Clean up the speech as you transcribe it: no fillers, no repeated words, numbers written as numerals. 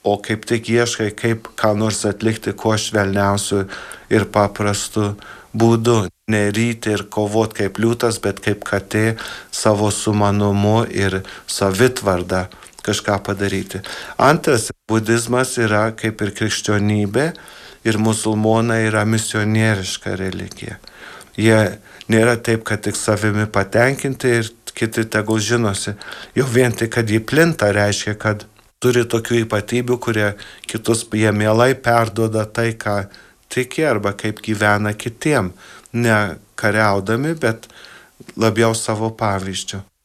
o kaip tik ieškai, kaip ką nors atlikti kuo švelniausiu ir paprastu būdu. Neryti ir kovot kaip liūtas, bet kaip katė savo sumanumu ir savitvarda kažką padaryti. Antras, budizmas yra kaip ir krikščionybė ir musulmonai yra misionieriška religija. Jie nėra taip, kad tik savimi patenkinti ir kiti tegul žinosi. Jau vien tik, kad jį plinta, reiškia, kad turi tokių ypatybių, kurie kitus jie mielai perduoda tai, ką tiki arba kaip gyvena kitiem. Ne kariaudami, bet labiau savo pavyzdžiu.